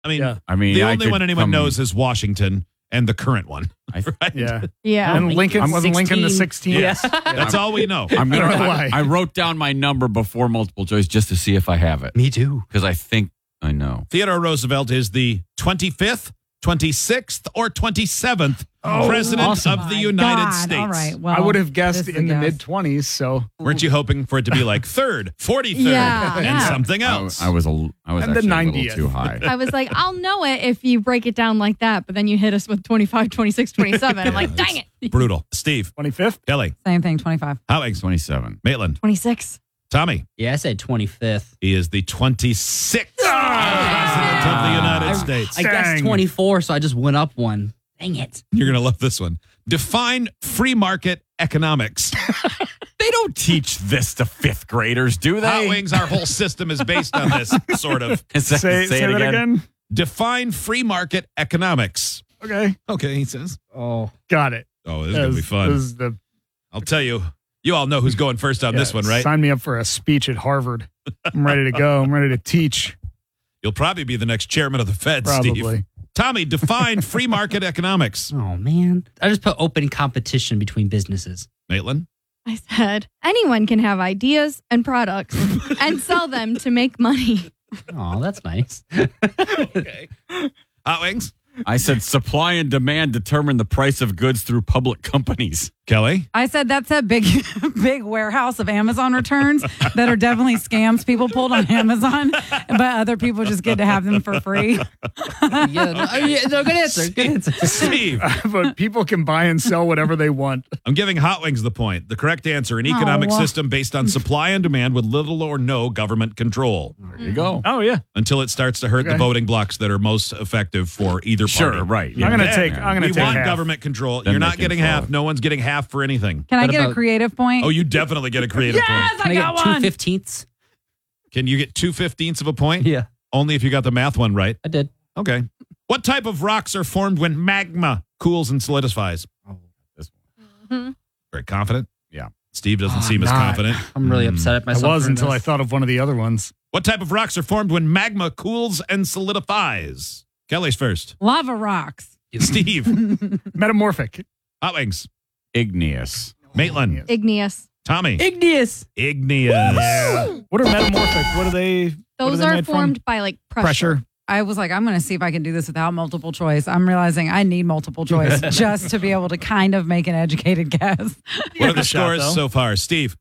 I mean, Yeah. the only one anyone knows is Washington and the current one. Right? Yeah. Yeah. And Lincoln wasn't Lincoln the 16th. Yes. That's all we know. I'm gonna. I don't know why. I wrote down my number before multiple choice just to see if I have it. Me too. Because I think I know. Theodore Roosevelt is the 25th, 26th, or 27th president of the United God. States. All right. Well, I would have guessed this is in a the guess. mid-20s, so. Weren't you hoping for it to be like 3rd, 43rd, Yeah, and yeah. something else? I was And the actually a 90th. little too high. I was like, I'll know it if you break it down like that, but then you hit us with 25, 26, 27. I'm like, dang it. Brutal. Steve, 25th? Kelly, Same thing, 25. Howings, 27. Maitland, 26. Tommy. Yeah, I said 25th. He is the 26th president of the United States. I guessed Dang. 24, so I just went up one. Dang it. You're going to love this one. Define free market economics. They don't teach this to fifth graders, do Hot they? Wings, our whole system is based on this, sort of. Say it that again. Define free market economics. Okay. Okay, he says. Oh. Got it. Oh, this is going to be fun. This is the, I'll tell you. You all know who's going first on this one, right? Sign me up for a speech at Harvard. I'm ready to go. I'm ready to teach. You'll probably be the next chairman of the Fed, Probably. Steve. Tommy, define free market economics. Oh, man. I just put open competition between businesses. Maitland? I said, anyone can have ideas and products and sell them to make money. Oh, that's nice. Okay. Hot Wings? I said supply and demand determine the price of goods through public companies. Kelly? I said that's that big warehouse of Amazon returns that are definitely scams people pulled on Amazon, but other people just get to have them for free. No, good answer. Good answer. Steve? But people can buy and sell whatever they want. I'm giving Hot Wings the point. The correct answer, an economic Oh. system based on supply and demand with little or no government control There you go. Oh, yeah. until it starts to hurt the Okay. voting blocks that are most effective for either party. Sure, right. I'm gonna Then take we take want half. government control. Then You're they not getting control half. it. No one's getting half for anything. Can I What get a about- creative point? Oh, you definitely get a creative yes, point. I Can I got get one. 2/15? Can you get 2/15 of a point? Yeah, Only if you got the math one right. I did. Okay. What type of rocks are formed when magma cools and solidifies? This Very confident? Yeah. Steve doesn't seem as not. confident. I'm really upset at I myself. was for until I this. thought of one of the other ones. What type of rocks are formed when magma cools and solidifies? Kelly's first. Lava rocks. Steve. Metamorphic. Hot Wings. Igneous. Maitland. Igneous. Tommy. Igneous. Igneous. What are metamorphic? What are they? what Those they are made from? formed by like pressure. I was like, I'm going to see if I can do this without multiple choice. I'm realizing I need multiple choice just to be able to kind of make an educated guess. What are the shot, scores though. so far? Steve.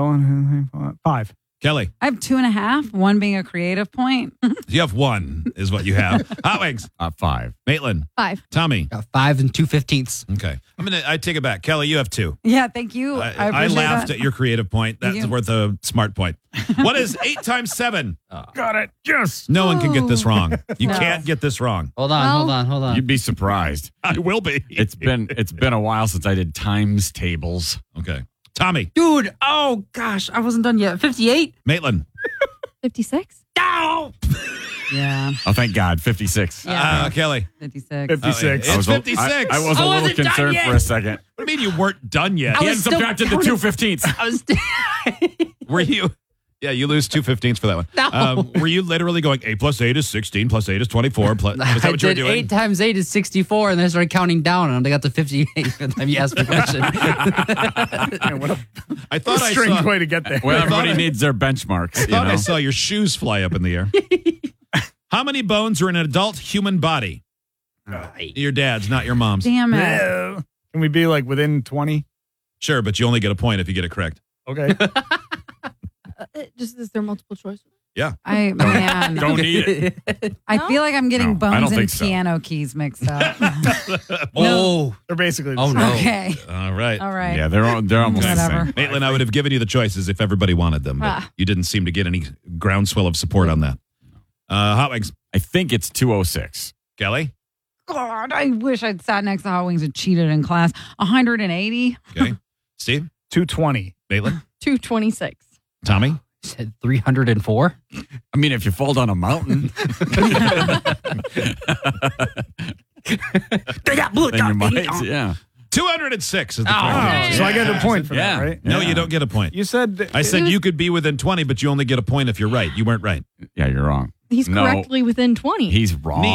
1, 2, 3, 4, 5. Kelly. I have 2.5, one being a creative point. You have one, is what you have. Hot Wings. 5. Maitland. 5. Tommy. Got 5 and 2/15. Okay. I take it back. Kelly, you have 2. Yeah, thank you. I I appreciate laughed that. at your creative point. Thank That's you. worth a smart point. What is 8 times 7? Got it. Yes. No one can get this wrong. You No. can't get this wrong. Hold on. You'd be surprised. I will be. It's been a while since I did times tables. Okay. Tommy. Dude, oh gosh, I wasn't done yet. 58? Maitland. 56? No! Yeah, Oh, thank God. 56. Yeah. Kelly. 56. 56. It's 56. I was a I little wasn't done concerned yet. for a second. What do you mean you weren't done yet? I He was had still subtracted the counting. 2/15. I was Were you? Yeah, you lose 2/15 for that one. No. Were you literally going 8 plus 8 is 16 plus 8 is 24? Plus, was that I what you were did doing? 8 times 8 is 64, and then I started counting down, and I got to 58 by the time you asked me a question. What a I thought I strange saw. way to get there. Well, I thought everybody I- needs their benchmarks. I You thought I know? saw your shoes fly up in the air. How many bones are in an adult human body? Your dad's, not your mom's. Damn it. Yeah. Can we be like within 20? Sure, but you only get a point if you get it correct. Okay. Just is there multiple choice? Man, Don't need it. I feel like I'm getting No, I don't bones and think so. piano keys mixed up. Oh, They're basically the Oh, same. no. Okay. All right. All right. Yeah, they're almost the Whatever. same. Maitland, I would have given you the choices if everybody wanted them, but you didn't seem to get any groundswell of support on that. Hot Wings. I think it's 206. Kelly. God, I wish I'd sat next to Hot Wings and cheated in class. 180. Okay. Steve. 220. Maitland. 226. Tommy. said 304. I mean, if you fall down a mountain, They got blue. then you might. Yeah. 206 is the Oh, correct So I get a point for Yeah. that, right? No, Yeah. you don't get a point. You said I said you could be within 20, but you only get a point if you're right. You weren't right. Yeah, you're wrong. he's No. correctly within 20. He's wrong.